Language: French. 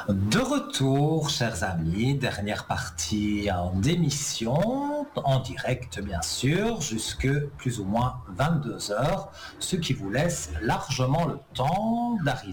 De retour, chers amis, dernière partie d'émission, en direct bien sûr, jusque plus ou moins 22 heures, ce qui vous laisse largement le temps d'arriver